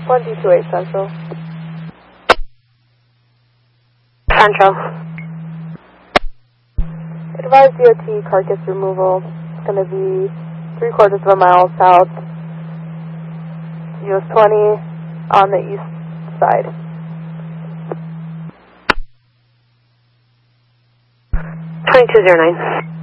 1228 Central. Central. Advise DOT carcass removal. It's going to be 3/4 of a mile south, US 20 on the east side. 2209.